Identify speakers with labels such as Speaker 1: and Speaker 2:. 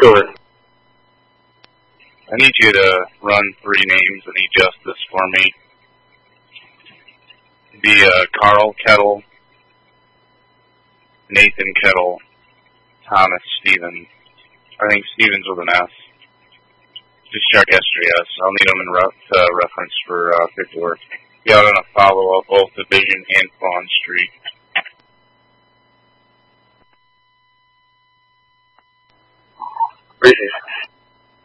Speaker 1: Go ahead.
Speaker 2: I need you to run 3 names of the justice for me. Be Carl Kettle, Nathan Kettle, Thomas Stevens. I think Stevens with an S. Just check S3S. I'll need them in reference for paperwork. Be out on a follow-up, both Division and Fawn Street.
Speaker 1: Appreciate it.